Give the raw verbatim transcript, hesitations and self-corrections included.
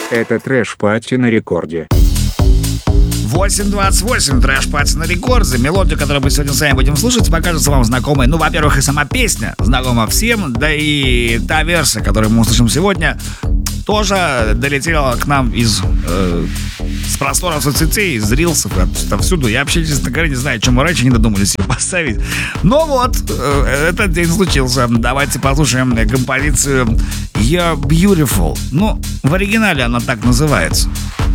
Это трэш-пати на рекорде. восемь двадцать восемь, трэш-пати на рекорде. Мелодию, которую мы сегодня с вами будем слушать, покажется вам знакомой. Ну, во-первых, и сама песня знакома всем, да и та версия, которую мы услышим сегодня, тоже долетела к нам из э, с просторов соцсетей, из рилсов, отовсюду. Я вообще, честно говоря, не знаю, чем мы раньше не додумались ее поставить. Но вот, э, этот день случился. Давайте послушаем композицию You're Beautiful. Ну, в оригинале она так называется.